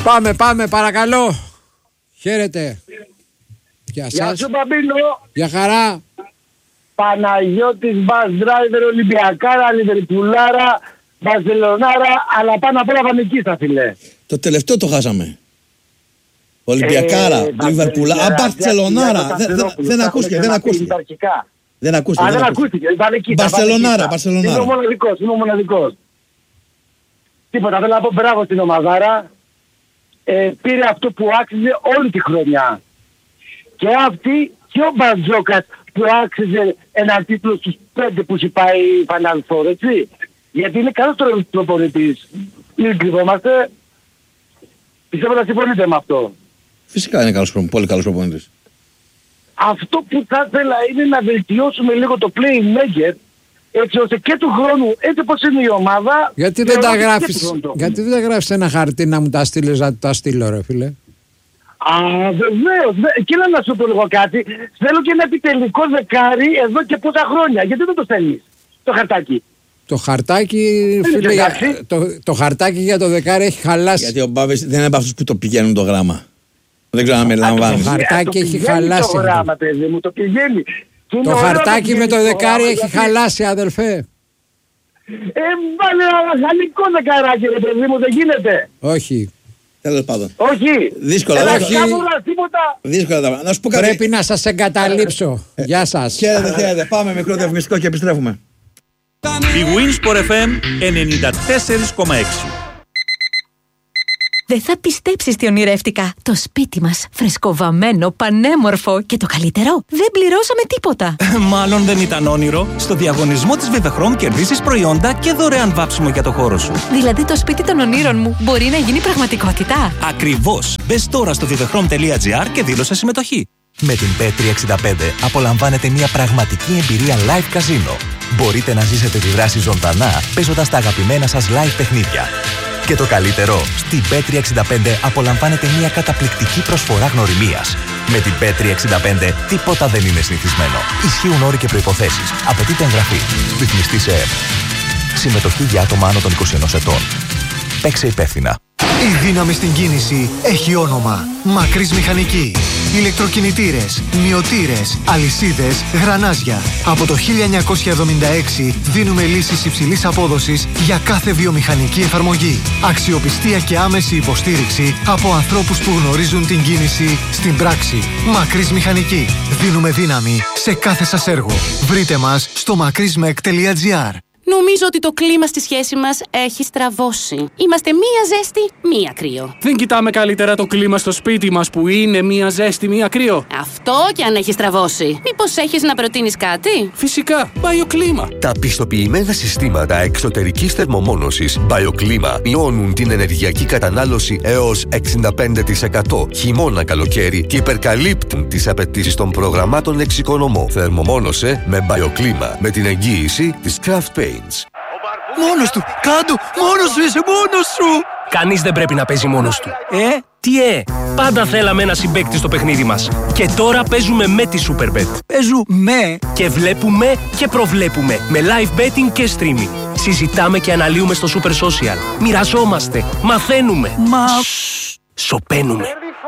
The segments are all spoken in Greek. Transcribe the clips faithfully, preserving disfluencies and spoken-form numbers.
Πάμε, πάμε, παρακαλώ. Χαίρετε. Γεια σας. Γεια σου Παπίνο. Γεια χαρά. Παναγιώτης, bus driver, Ολυμπιακάρα, Λιβερπουλάρα, Μπαρσελονάρα, αλλά πάνω απ' όλα Βανικίστα, φίλε. Το τελευταίο το χάσαμε. Ολυμπιακάρα, Λιβερπουλάρα, α, Μπαρσελονάρα. Δεν ακούστηκε, δεν ακούστηκε. Δεν ακούστηκε. Α, δεν ακούστηκε. Μπαρσελονάρα, Μπαρσελονάρα. Είμαι ο μοναδικός, είμαι ο μοναδικός. Τίποτα, θέλω να πω μπράβο στην ομαδάρα. Ε, πήρε αυτό που άξιζε όλη τη χρονιά. Και αυτή και ο Μπαρτζόκας που άξιζε έναν τίτλο στους πέντε που έχει πάει η Final Four, έτσι. Γιατί είναι καλός προπονητής. Μην κρυβόμαστε. Πιστεύω να συμφωνείτε με αυτό. Φυσικά είναι καλός, πολύ καλός προπονητής. Αυτό που θα ήθελα είναι να βελτιώσουμε λίγο το playmaker, έτσι ώστε και του χρόνου, έτσι όπως είναι η ομάδα... Γιατί δεν τα γράφεις, γιατί δεν τα γράφεις ένα χαρτί να μου τα στείλεις, να τα στείλω ρε φίλε. Α, βεβαίως. Και να σου πω λίγο κάτι. Θέλω και ένα επιτελικό δεκάρι εδώ και πόσα χρόνια. Γιατί δεν το στέλνεις το χαρτάκι? Το χαρτάκι, φίλε, για, το, το χαρτάκι για το δεκάρι έχει χαλάσει. Γιατί ο Μπάβης δεν είναι από αυτούς που το πηγαίνουν το γράμμα. Δεν ξέρω αν με λαμβάνει. Το χαρτάκι έχει χαλάσει. Το γράμμα, παιδί μου, το πηγαίνει. Το χαρτάκι με το δεκάρι έχει χαλάσει, αδελφέ. Ε, βάλε ένα γαλλικό δεκαράκι, ρε παιδί μου, δεν γίνεται. Όχι. Τέλος πάντων. Όχι. Δύσκολα. Έλα, όχι. κάμουρα, τίποτα. Δύσκολα τα πράγματα. Να σου πω κάτι. Πρέπει να σας εγκαταλείψω. Ε, Γεια σας. Χαίρετε, χαίρετε. Πάμε μικρό διαφημιστικό και επιστρέφουμε. Η Winsport εφ εμ ενενήντα τέσσερα κόμμα έξι. Δεν θα πιστέψεις τι ονειρεύτηκα. Το σπίτι μας, φρεσκοβαμμένο, πανέμορφο και το καλύτερο, δεν πληρώσαμε τίποτα. Μάλλον δεν ήταν όνειρο. Στο διαγωνισμό της Vivechrome κερδίσεις προϊόντα και δωρεάν βάψιμο για το χώρο σου. Δηλαδή το σπίτι των ονείρων μου μπορεί να γίνει πραγματικότητα. Ακριβώς. Μπες τώρα στο vivechrome τελεία gr και δήλωσε συμμετοχή. Με την μπετ τριακόσια εξήντα πέντε απολαμβάνετε μια πραγματική εμπειρία live casino. Μπορείτε να ζήσετε τη δράση ζωντανά παίζοντας τα αγαπημένα σας live παιχνίδια. Και το καλύτερο, στην μπετ τριακόσια εξήντα πέντε απολαμβάνετε μια καταπληκτική προσφορά γνωριμίας. Με την μπετ τριακόσια εξήντα πέντε τίποτα δεν είναι συνηθισμένο. Ισχύουν όροι και προϋποθέσεις. Απαιτείται εγγραφή. Ρυθμιστής ΕΕΠ. Συμμετοχή για άτομα άνω των είκοσι ενός ετών. Παίξε υπεύθυνα. Η δύναμη στην κίνηση έχει όνομα. Μακρύς Μηχανική. Ηλεκτροκινητήρες, μυωτήρες, αλυσίδες, γρανάζια. Από το χίλια εννιακόσια εβδομήντα έξι δίνουμε λύσεις υψηλής απόδοσης για κάθε βιομηχανική εφαρμογή. Αξιοπιστία και άμεση υποστήριξη από ανθρώπους που γνωρίζουν την κίνηση στην πράξη. Μακρύς Μηχανική. Δίνουμε δύναμη σε κάθε σας έργο. Βρείτε μας στο μακρύσμεκ τελεία gr. Νομίζω ότι το κλίμα στη σχέση μας έχει στραβώσει. Είμαστε μία ζέστη, μία κρύο. Δεν κοιτάμε καλύτερα το κλίμα στο σπίτι μας που είναι μία ζέστη, μία κρύο? Αυτό και αν έχει στραβώσει. Μήπως έχεις να προτείνεις κάτι? Φυσικά, BioClima. Τα πιστοποιημένα συστήματα εξωτερικής θερμομόνωσης BioClima μειώνουν την ενεργειακή κατανάλωση έως εξήντα πέντε τοις εκατό χειμώνα καλοκαίρι και υπερκαλύπτουν τις απαιτήσεις των προγραμμάτων εξοικονομώ. Θερμομόνωσε με BioClima με την εγγύηση της Craft Paints. Μόνος του! Κάντο! Μόνος σου! Είσαι μόνος σου! Κανείς δεν πρέπει να παίζει μόνος του. Ε? Τι ε? Πάντα θέλαμε ένα συμπαίκτη στο παιχνίδι μας. Και τώρα παίζουμε με τη Superbet. Παίζουμε! Και βλέπουμε και προβλέπουμε. Με live betting και streaming. Συζητάμε και αναλύουμε στο Super Social. Μοιραζόμαστε. Μαθαίνουμε. Μα... Σωπαίνουμε.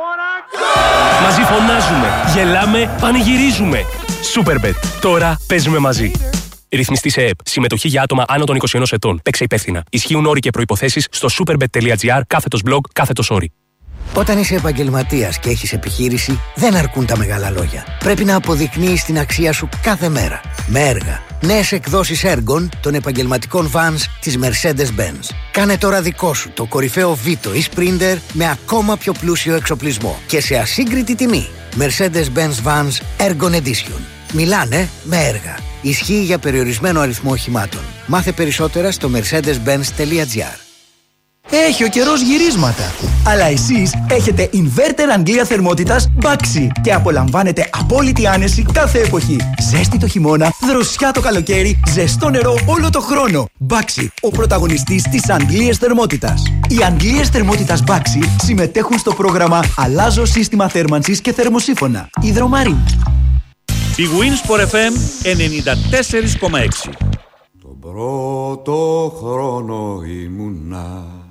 Μαζί φωνάζουμε. Γελάμε. Πανηγυρίζουμε. Superbet. Τώρα παίζουμε μαζί. Ρυθμιστή ΕΕΠ. Συμμετοχή για άτομα άνω των είκοσι ενός ετών. Παίξε υπεύθυνα. Ισχύουν όροι και προϋποθέσεις στο superbet τελεία gr κάθετος blog κάθετος όροι. Όταν είσαι επαγγελματίας και έχεις επιχείρηση, δεν αρκούν τα μεγάλα λόγια. Πρέπει να αποδεικνύεις την αξία σου κάθε μέρα. Με έργα. Νέες εκδόσεις έργων των επαγγελματικών vans της Mercedes-Benz. Κάνε τώρα δικό σου το κορυφαίο Vito ή Sprinter με ακόμα πιο πλούσιο εξοπλισμό και σε ασύγκριτη τιμή. Mercedes-Benz Vans Ergon Edition. Μιλάνε με έργα. Ισχύει για περιορισμένο αριθμό οχημάτων. Μάθε περισσότερα στο mercedes benz τελεία gr. Έχει ο καιρός γυρίσματα. Αλλά εσείς έχετε inverter Αγγλία θερμότητας Baxi και απολαμβάνετε απόλυτη άνεση κάθε εποχή. Ζέστη το χειμώνα, δροσιά το καλοκαίρι, ζεστό νερό όλο το χρόνο. Baxi, ο πρωταγωνιστής της Αγγλίας θερμότητας. Οι Αγγλίες θερμότητας Baxi συμμετέχουν στο πρόγραμμα Αλλάζω σύστημα θέρμανσης και θερμοσύφωνα. Υδρομαρή. Η Winsport εφ εμ ενενήντα τέσσερα κόμμα έξι. Τον πρώτο χρόνο ήμουνα